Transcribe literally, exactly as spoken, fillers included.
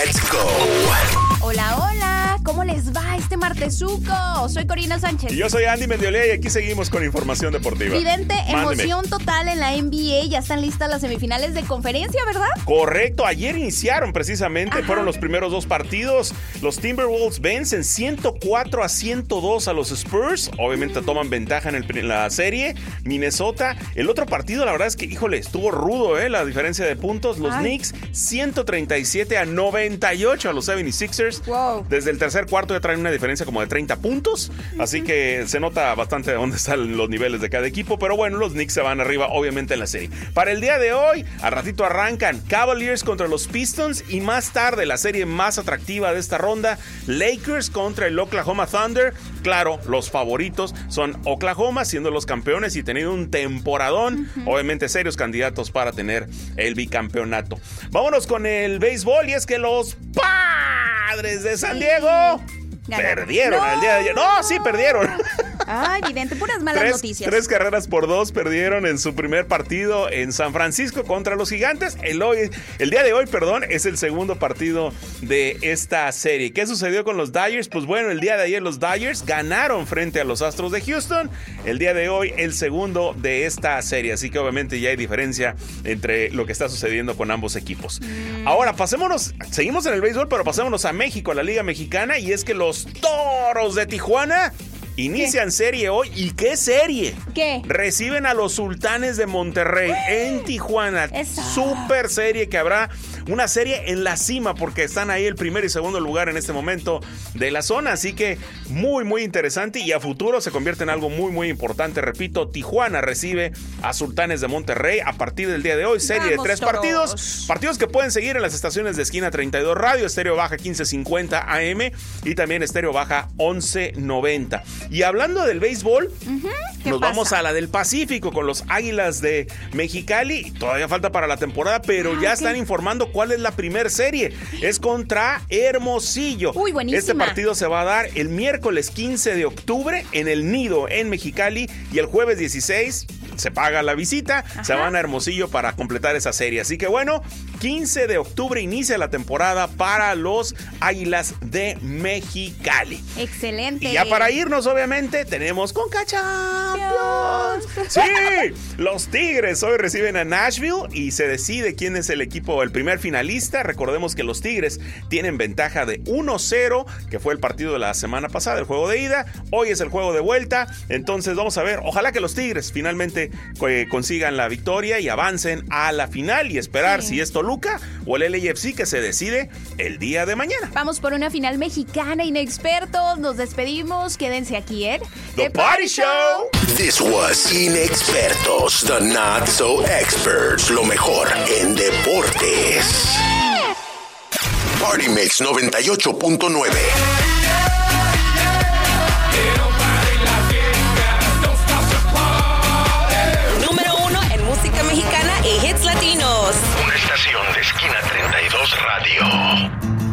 Let's go. Hola, hola, ¿cómo les va este martesuco? Soy Corina Sánchez. Y yo soy Andy Mendiolea y aquí seguimos con información deportiva. Vidente, Mándeme. Emoción total en la N B A. Ya están listas las semifinales de conferencia, ¿verdad? Correcto, ayer iniciaron precisamente, Ajá. fueron los primeros dos partidos. Los Timberwolves vencen ciento cuatro a ciento dos a los Spurs. Obviamente mm. toman ventaja en, el, en la serie. Minnesota, el otro partido, la verdad es que, híjole, estuvo rudo, ¿eh? La diferencia de puntos. Los Ay. Knicks, ciento treinta y siete a noventa y ocho a los setenta y seis ers. Wow. Desde el tercer cuarto ya traen una diferencia como de treinta puntos. Uh-huh. Así que se nota bastante de dónde están los niveles de cada equipo. Pero bueno, los Knicks se van arriba, obviamente, en la serie. Para el día de hoy, al ratito arrancan Cavaliers contra los Pistons. Y más tarde, la serie más atractiva de esta ronda, Lakers contra el Oklahoma Thunder. Claro, los favoritos son Oklahoma, siendo los campeones y teniendo un temporadón. Uh-huh. Obviamente, serios candidatos para tener el bicampeonato. Vámonos con el béisbol. Y es que los Padres de San Diego sí. perdieron no. el día de ayer. No, sí, perdieron. Ay, Vidente, puras malas tres, noticias. Tres carreras por dos perdieron en su primer partido en San Francisco contra los Gigantes. El, hoy, el día de hoy, perdón, es el segundo partido de esta serie. ¿Qué sucedió con los Dodgers? Pues bueno, el día de ayer los Dodgers ganaron frente a los Astros de Houston. El día de hoy, el segundo de esta serie. Así que obviamente ya hay diferencia entre lo que está sucediendo con ambos equipos. Mm. Ahora, pasémonos, seguimos en el béisbol, pero pasémonos a México, a la Liga Mexicana. Y es que los Toros de Tijuana inician ¿Qué? serie hoy. ¿Y qué serie? ¿Qué? Reciben a los Sultanes de Monterrey en Tijuana. Esa. Super serie que habrá. Una serie en la cima porque están ahí el primer y segundo lugar en este momento de la zona. Así que muy, muy interesante y a futuro se convierte en algo muy, muy importante. Repito, Tijuana recibe a Sultanes de Monterrey a partir del día de hoy. Serie Vamos, de tres toros. partidos. Partidos que pueden seguir en las estaciones de Esquina treinta y dos Radio, Estéreo Baja quince cincuenta A M y también Estéreo Baja once noventa. Y hablando del béisbol, uh-huh. nos pasa? vamos a la del Pacífico con los Águilas de Mexicali. Todavía falta para la temporada, pero ah, ya okay. están informando cuál es la primer serie. Es contra Hermosillo. Uy, buenísima. Este partido se va a dar el miércoles quince de octubre en el Nido en Mexicali y el jueves dieciséis se paga la visita. Ajá. Se van a Hermosillo para completar esa serie. Así que bueno, quince de octubre inicia la temporada para los Águilas de Mexicali. Excelente. Y ya para irnos, obviamente, tenemos Conca Champions. Sí, los Tigres hoy reciben a Nashville y se decide quién es el equipo, el primer finalista. Recordemos que los Tigres tienen ventaja de uno cero, que fue el partido de la semana pasada, el juego de ida. Hoy es el juego de vuelta. Entonces vamos a ver, ojalá que los Tigres finalmente eh, consigan la victoria y avancen a la final y esperar sí. si es Toluca o el L A F C que se decide el día de mañana. Vamos por una final mexicana, inexpertos. Nos despedimos. Quédense aquí en The, The Party Show. This was Inexpertos, the Not So Experts. Lo mejor en deportes. Party Mix noventa y ocho punto nueve.